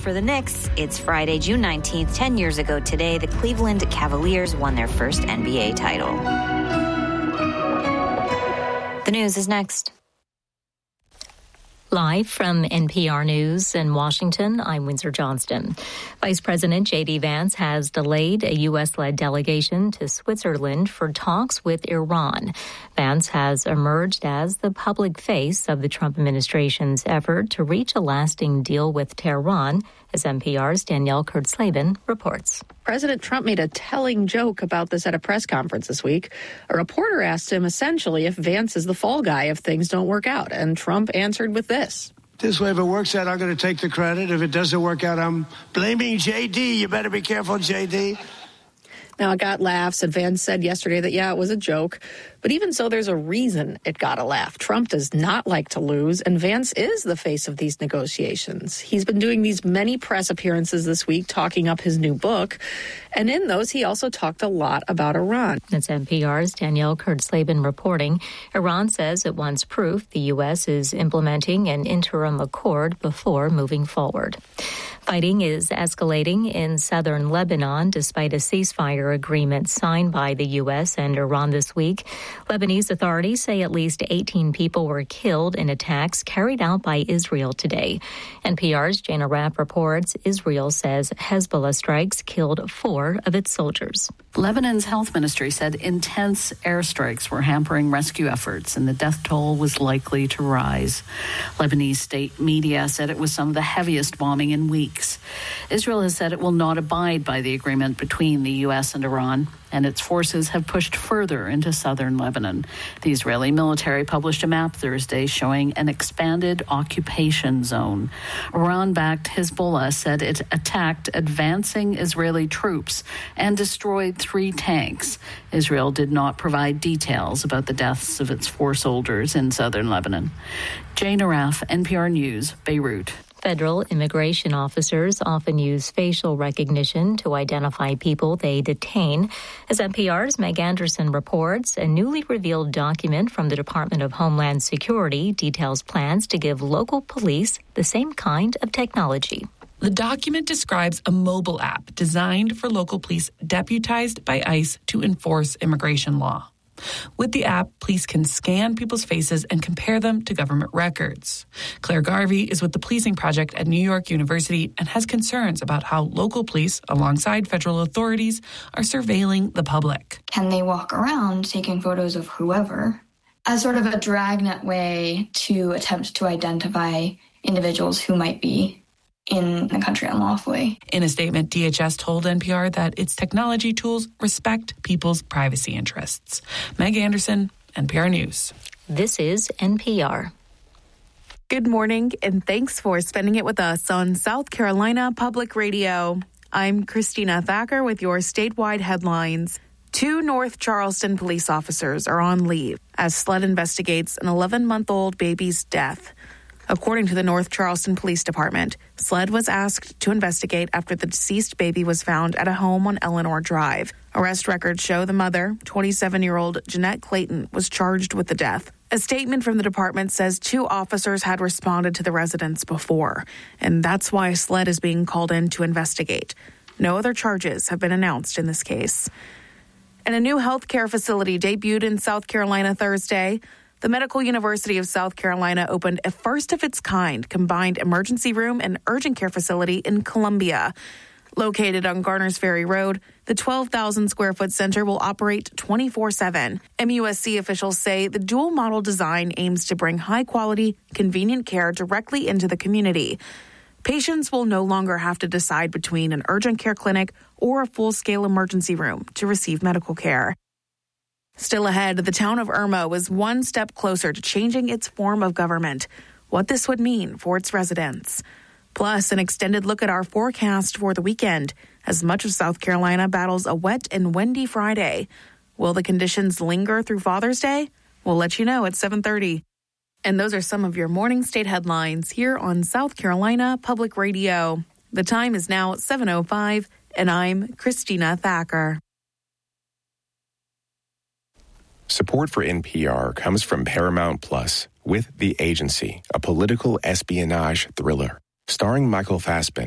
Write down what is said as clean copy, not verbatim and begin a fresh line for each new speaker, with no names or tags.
for the Knicks. It's Friday, June 19th. 10 years ago today, the Cleveland Cavaliers won their first NBA title. The news is next.
Live from NPR News in Washington, I'm Windsor Johnston. Vice President J.D. Vance has delayed a U.S.-led delegation to Switzerland for talks with Iran. Vance has emerged as the public face of the Trump administration's effort to reach a lasting deal with Tehran, as NPR's Danielle Kurtzleben reports.
President Trump made a telling joke about this at a press conference this week. A reporter asked him essentially if Vance is the fall guy if things don't work out, and Trump answered with this.
This way, if it works out, I'm going to take the credit. If it doesn't work out, I'm blaming J.D. You better be careful, J.D.
Now, it got laughs, and Vance said yesterday that, it was a joke. But even so, there's a reason it got a laugh. Trump does not like to lose, and Vance is the face of these negotiations. He's been doing these many press appearances this week, talking up his new book. And in those, he also talked a lot about Iran.
That's NPR's Danielle Kurtzleben reporting. Iran says it wants proof the U.S. is implementing an interim accord before moving forward. Fighting is escalating in southern Lebanon despite a ceasefire agreement signed by the U.S. and Iran this week. Lebanese authorities say at least 18 people were killed in attacks carried out by Israel today. NPR's Jana Rapp reports Israel says Hezbollah strikes killed 4 of its soldiers.
Lebanon's health ministry said intense airstrikes were hampering rescue efforts and the death toll was likely to rise. Lebanese state media said it was some of the heaviest bombing in weeks. Israel has said it will not abide by the agreement between the U.S. and Iran, and its forces have pushed further into southern Lebanon. The Israeli military published a map Thursday showing an expanded occupation zone. Iran-backed Hezbollah said it attacked advancing Israeli troops and destroyed 3 tanks. Israel did not provide details about the deaths of its 4 soldiers in southern Lebanon. Jane Araf, NPR News, Beirut.
Federal immigration officers often use facial recognition to identify people they detain. As NPR's Meg Anderson reports, a newly revealed document from the Department of Homeland Security details plans to give local police the same kind of technology.
The document describes a mobile app designed for local police deputized by ICE to enforce immigration law. With the app, police can scan people's faces and compare them to government records. Claire Garvey is with the Policing Project at New York University and has concerns about how local police, alongside federal authorities, are surveilling the public.
Can they walk around taking photos of whoever as sort of a dragnet way to attempt to identify individuals who might be in the country unlawfully?
In a statement, DHS told NPR that its technology tools respect people's privacy interests. Meg Anderson, NPR News.
This is NPR.
Good morning, and thanks for spending it with us on South Carolina Public Radio. I'm Christina Thacker with your statewide headlines. 2 North Charleston police officers are on leave as SLED investigates an 11-month-old baby's death. According to the North Charleston Police Department, SLED was asked to investigate after the deceased baby was found at a home on Eleanor Drive. Arrest records show the mother, 27-year-old Jeanette Clayton, was charged with the death. A statement from the department says 2 officers had responded to the residence before, and that's why SLED is being called in to investigate. No other charges have been announced in this case. And a new health care facility debuted in South Carolina Thursday. The Medical University of South Carolina opened a first-of-its-kind combined emergency room and urgent care facility in Columbia. Located on Garners Ferry Road, the 12,000-square-foot center will operate 24/7. MUSC officials say the dual-model design aims to bring high-quality, convenient care directly into the community. Patients will no longer have to decide between an urgent care clinic or a full-scale emergency room to receive medical care. Still ahead, the town of Irma was one step closer to changing its form of government, what this would mean for its residents. Plus, an extended look at our forecast for the weekend as much of South Carolina battles a wet and windy Friday. Will the conditions linger through Father's Day? We'll let you know at 7:30. And those are some of your morning state headlines here on South Carolina Public Radio. The time is now 7:05, and I'm Christina Thacker.
Support for NPR comes from Paramount Plus with The Agency, a political espionage thriller starring Michael Fassbender.